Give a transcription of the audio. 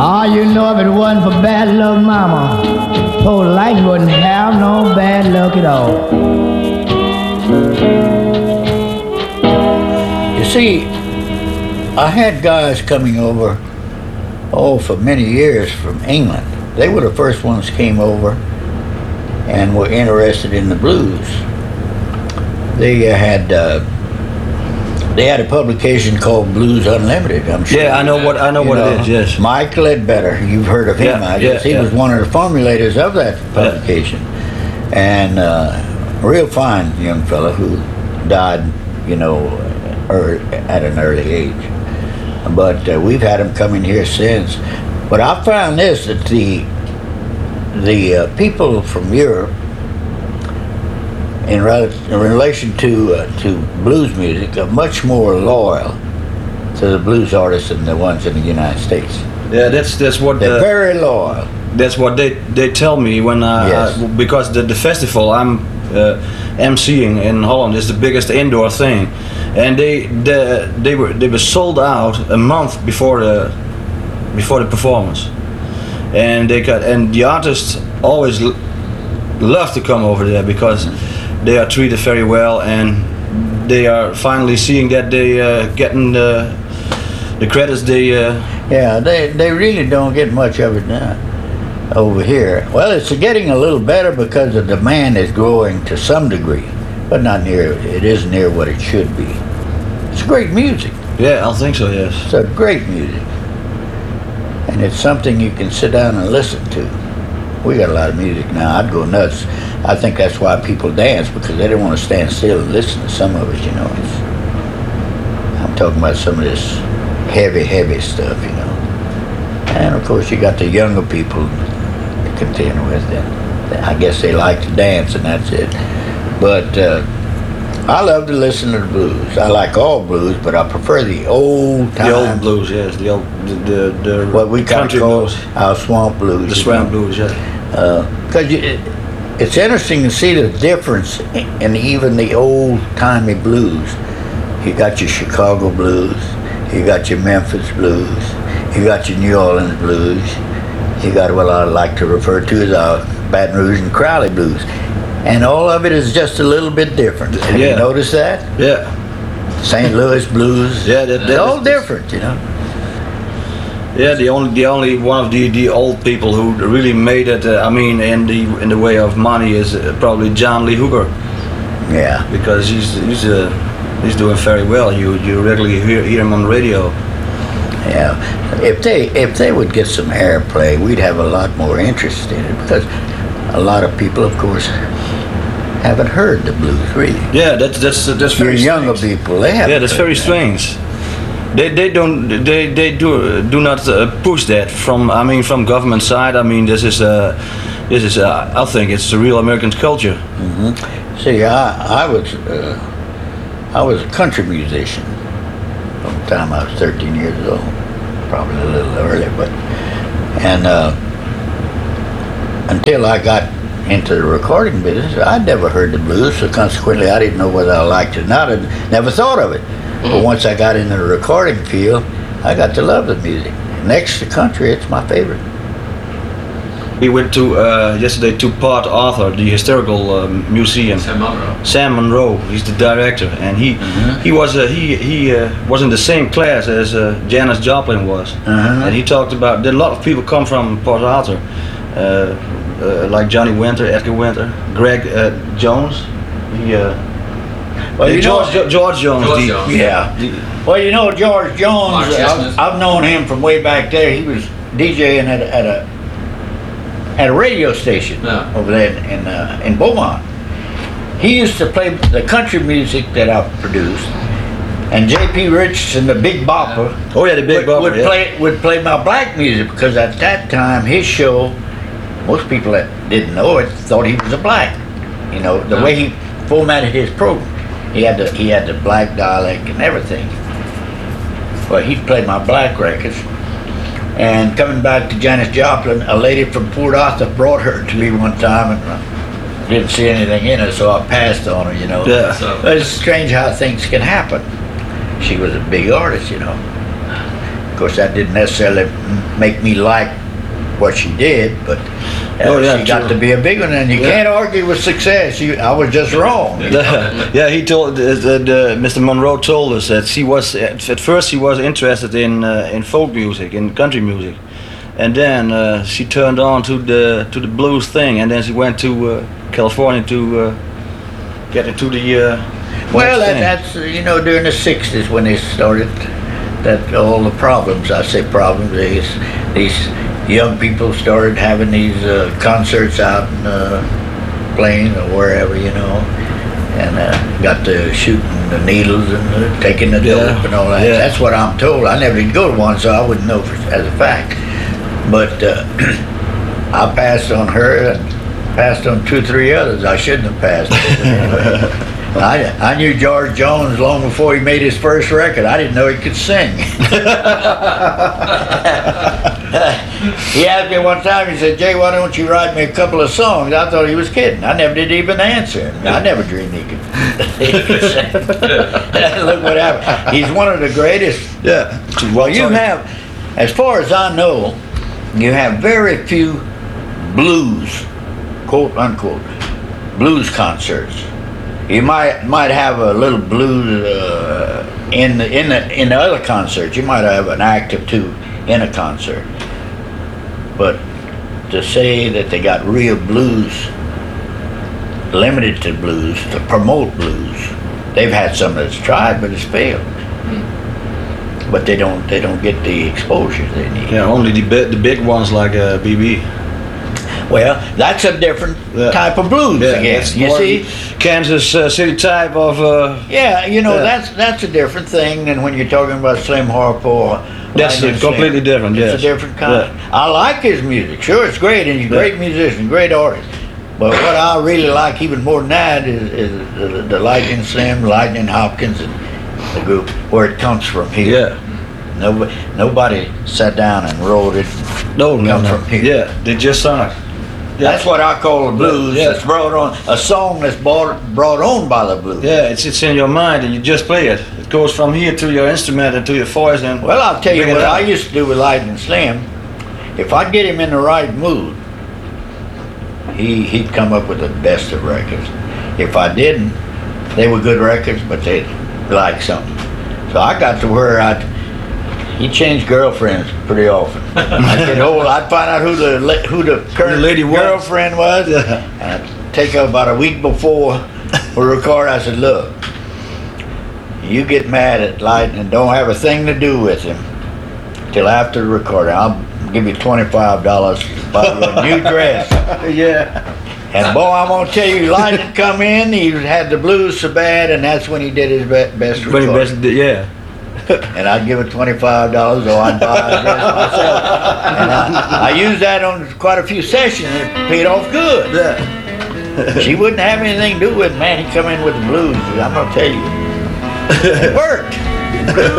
Ah, you know if it wasn't for bad luck, mama, poor life wouldn't have no bad luck at all. You see, I had guys coming over, for many years from England. They were the first ones came over and were interested in the blues. They had a publication called Blues Unlimited. I'm sure. Yeah, I know what it is. Yes. Mike Ledbetter, you've heard of him, I guess. He was one of the formulators of that publication, and a real fine young fellow who died, at an early age. But we've had him coming here since. But I found this, that the people from Europe, in relation to blues music, are much more loyal to the blues artists than the ones in the United States. Yeah, that's what they're very loyal. That's what they tell me when because the festival I'm emceeing in Holland is the biggest indoor thing, and they were sold out a month before the performance, and the artists always love to come over there because they are treated very well, and they are finally seeing that they getting the credits they. They really don't get much of it now over here. Well, it's getting a little better because the demand is growing to some degree, but not near. It isn't near what it should be. It's great music. Yeah, I think so. Yes. It's a great music, and it's something you can sit down and listen to. We got a lot of music now. I'd go nuts. I think that's why people dance, because they don't want to stand still and listen to some of it. I'm talking about some of this heavy stuff. And of course, you got the younger people to contend with. And I guess they like to dance, and that's it. But I love to listen to the blues. I like all blues, but I prefer the old time. The old blues, yes. The old the what we kind of call our swamp blues. The swamp blues, yeah. Because it's interesting to see the difference in even the old-timey blues. You got your Chicago blues, you got your Memphis blues, you got your New Orleans blues, you got what I like to refer to as our Baton Rouge and Crowley blues. And all of it is just a little bit different. Have you noticed that? Yeah. St. Louis blues. Yeah, they're all different, Yeah, the only one of the old people who really made it. In the way of money is probably John Lee Hooker. Yeah. Because he's doing very well. You regularly hear him on the radio. Yeah. If they would get some airplay, we'd have a lot more interest in it, because a lot of people, of course, haven't heard the blues really. Yeah, that's very younger strange. people. They haven't. Yeah, that's very strange. They do not push that from government side. This is I think it's the real American culture. Mm-hmm. See, I was a country musician from the time I was 13 years old, probably a little early, and until I got into the recording business, I'd never heard the blues, so consequently I didn't know whether I liked it or not. I never thought of it. But once I got into the recording field, I got to love the music. Next to country, it's my favorite. We went to yesterday to Port Arthur, the historical museum. Sam Monroe, he's the director, and he was in the same class as Janis Joplin was, and he talked about that a lot of people come from Port Arthur, like Johnny Winter, Edgar Winter, Greg Jones. George Jones. George Jones. I've known him from way back there. He was DJing at a radio station over there in Beaumont. He used to play the country music that I produced, and J.P. Richardson, the Big Bopper. Oh yeah, the Big Bopper. Would play my black music, because at that time his show, most people that didn't know it thought he was a black. The way he formatted his program. He had the black dialect and everything. Well, he'd play my black records. And coming back to Janis Joplin, a lady from Port Arthur brought her to me one time, and I didn't see anything in her, so I passed on her, Yeah. But it's strange how things can happen. She was a big artist, Of course, that didn't necessarily make me like what she did, but she got to be a big one, and you can't argue with success. I was just wrong. Yeah, he told Mr. Monroe told us that she was at first she was interested in folk music, in country music, and then she turned on to the blues thing, and then she went to California to get into the. Well, that's during the '60s when they started that all the problems. I say problems. These young people started having these concerts out in Plain or wherever, and got to shooting the needles and taking the dope and all that. Yeah. That's what I'm told. I never did go to one, so I wouldn't know as a fact. But I passed on her and passed on 2 or 3 others I shouldn't have passed. I knew George Jones long before he made his first record. I didn't know he could sing. He asked me one time, he said, "Jay, why don't you write me a couple of songs?" I thought he was kidding. I never did even answer him. I never dreamed he could sing. Look what happened. He's one of the greatest. Yeah. Well, you have, as far as I know, you have very few blues, quote unquote, blues concerts. You might have a little blues in the other concerts. You might have an act or two in a concert, but to say that they got real blues, limited to blues, to promote blues, they've had some that's tried, but it's failed. But they don't get the exposure they need. Yeah, only the big ones like BB. Well, that's a different type of blues again. You see, Kansas City type of. That's a different thing than when you're talking about Slim Harpo. That's completely different. It's a different kind. Yeah. I like his music. Sure, it's great, and he's a great musician, great artist. But what I really like even more than that is the Lightning Slim, Lightning Hopkins, and the group where it comes from here. Yeah. Nobody sat down and wrote it. No. From here. Yeah, they just sung it. Yeah. That's what I call the blues. Yeah. It's brought on, a song that's brought on by the blues. Yeah, it's in your mind and you just play it. It goes from here to your instrument and to your voice. And well, I'll tell you what I used to do with Lightning Slim. If I'd get him in the right mood, he'd come up with the best of records. If I didn't, they were good records, but they'd like something. So I got to where he changed girlfriends pretty often. I'd get old. I'd find out who the current lady girlfriend was. And I'd take her about a week before we record. I said, "Look, you get mad at Lightning and don't have a thing to do with him till after the recording. I'll give you $25 to buy you a new dress." Yeah. And boy, I'm gonna tell you, Lightning come in. He had the blues so bad, and that's when he did his best recording. Yeah. And I'd give her $25, or I'd buy a dress myself. And I used that on quite a few sessions. It paid off good. Yeah. She wouldn't have anything to do with it, man. He'd come in with the blues. I'm gonna tell you, it worked.